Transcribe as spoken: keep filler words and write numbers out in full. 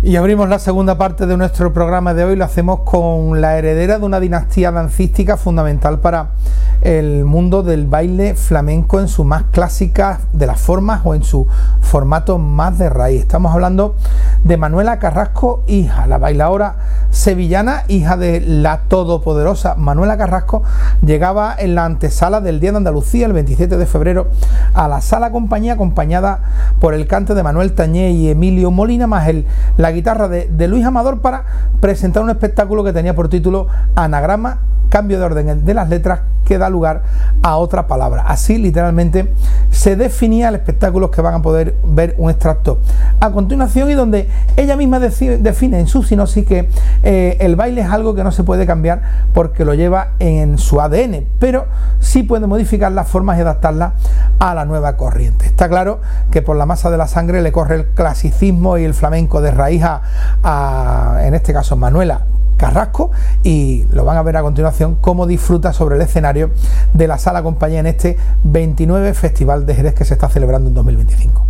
Y abrimos la segunda parte de nuestro programa de hoy. Lo hacemos con la heredera de una dinastía dancística fundamental para el mundo del baile flamenco en su más clásica de las formas o en su formato más de raíz. Estamos hablando de Manuela Carrasco, hija, la bailadora sevillana, hija de la todopoderosa Manuela Carrasco. Llegaba en la antesala del Día de Andalucía, el veintisiete de febrero, a la Sala Compañía, acompañada por el cante de Manuel Tañé y Emilio Molina, más el, la guitarra de, de Luis Amador, para presentar un espectáculo que tenía por título Anagrama, cambio de orden de las letras que da lugar a otra palabra. Así literalmente se definía el espectáculo que van a poder ver un extracto a continuación, y donde ella misma define en su sinopsis que eh, el baile es algo que no se puede cambiar porque lo lleva en su A D N, pero sí puede modificar las formas y adaptarlas a la nueva corriente. Está claro que por la masa de la sangre le corre el clasicismo y el flamenco de raíz a, a en este caso, Manuela Carrasco, y lo van a ver a continuación cómo disfruta sobre el escenario de la Sala Compañía en este veintinueve Festival de Jerez que se está celebrando en dos mil veinticinco.